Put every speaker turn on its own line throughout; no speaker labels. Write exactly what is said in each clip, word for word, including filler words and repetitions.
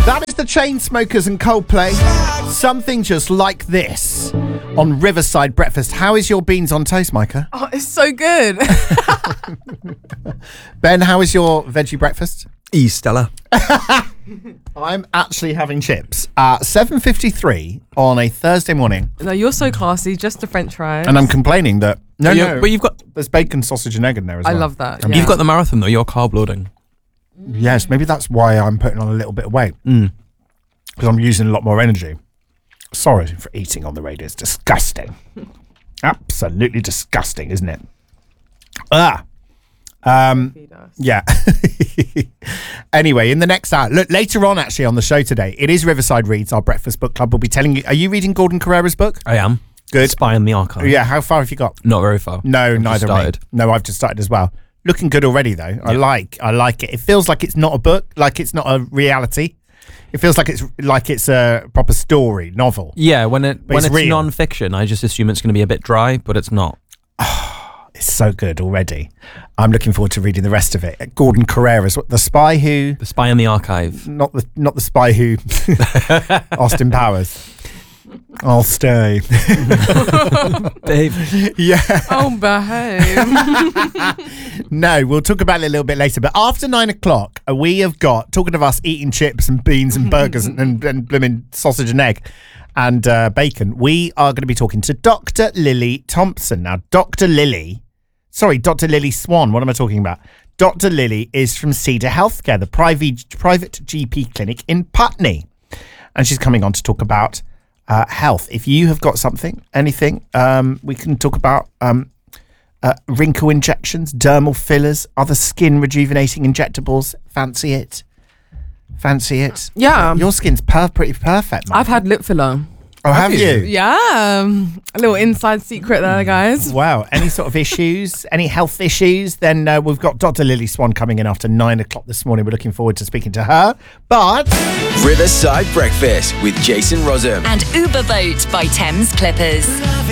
That is the Chainsmokers and Coldplay. Something just like this on Riverside Breakfast. How is your beans on toast, Micah?
Oh, it's so good.
Ben, how is your veggie breakfast?
E Stella.
I'm actually having chips at seven fifty-three on a Thursday morning.
No, you're so classy. Just the French fries.
And I'm complaining that no,
but
no,
but you've got
there's bacon, sausage, and egg in there as
I
well.
love that.
Um,
Yeah.
you've got the marathon though. You're carb loading.
Yes, maybe that's why I'm putting on a little bit of weight
Mm.
because I'm using a lot more energy. Sorry for eating on the radio. It's disgusting. Absolutely disgusting, isn't it? Ah. Um,
Feed us.
yeah. Anyway, in the next hour, look, later on actually on the show today, it is Riverside Reads, our breakfast book club. We'll be telling you, are you reading Gordon Carrera's book?
I am.
Good.
Spy in the Archive.
Yeah, how far have you got?
Not very far.
No,
I've just
neither have
started.
me. No, I've just started as well. Looking good already though. I
Yeah.
like I like it. It feels like it's not a book, like it's not a reality. It feels like it's like it's a proper story, novel.
Yeah, when it
But
when
it's
it's,
real.
non-fiction, I just assume it's going to be a bit dry, but it's not.
It's so good already. I'm looking forward to reading the rest of it. Gordon Carrera's The Spy Who
The Spy in the Archive.
not the not the spy who Austin Powers. I'll stay.
Dave.
Yeah.
Oh, behave.
No, we'll talk about it a little bit later. But after nine o'clock, uh, we have got, talking of us eating chips and beans and burgers and, and, and blooming sausage and egg and uh, bacon, we are going to be talking to Doctor Lily Thompson. Now, Doctor Lily, sorry, Doctor Lily Swan, what am I talking about? Doctor Lily is from Cedar Healthcare, the private, private G P clinic in Putney. And she's coming on to talk about uh, health. If you have got something, anything, um, we can talk about um, uh, wrinkle injections, dermal fillers, other skin rejuvenating injectables. Fancy it? Fancy it?
Yeah.
Your skin's per- pretty perfect, man.
I've had lip filler.
Oh, have you?
Yeah. um, A little inside secret there, guys.
Wow. Any sort of issues, any health issues, then uh, we've got Doctor Lily Swan coming in after nine o'clock this morning. We're looking forward to speaking to her. But
Riverside Breakfast with Jason Rossum.
And Uber Boat by Thames Clippers.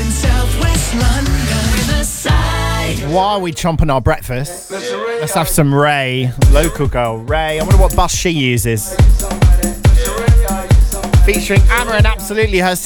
while we chomping our breakfast, let's have some Ray, local girl Ray. I wonder what bus she uses. Featuring Amma and absolutely her